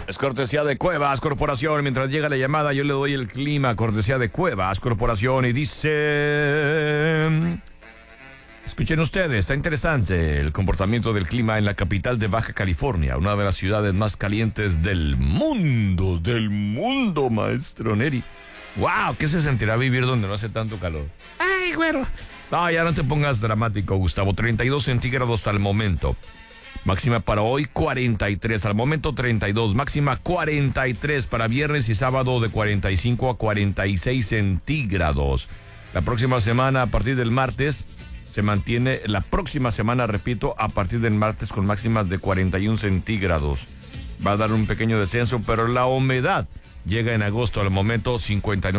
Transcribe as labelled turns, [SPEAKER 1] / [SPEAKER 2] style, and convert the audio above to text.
[SPEAKER 1] Es cortesía de Cuevas Corporación. Mientras llega la llamada, yo le doy el clima. Cortesía de Cuevas Corporación. Y dice... Escuchen ustedes, está interesante el comportamiento del clima en la capital de Baja California, una de las ciudades más calientes del mundo, maestro Neri. ¡Wow! ¿Qué se sentirá vivir donde no hace tanto calor? ¡Ay, güero! No, ya no te pongas dramático, Gustavo. 32 centígrados al momento. Máxima para hoy, 43. Al momento, 32. Máxima, 43 para viernes y sábado, de 45 a 46 centígrados. La próxima semana, a partir del martes, se mantiene, la próxima semana, repito, a partir del martes, con máximas de 41 centígrados. Va a dar un pequeño descenso, pero la humedad llega en agosto, al momento, 59.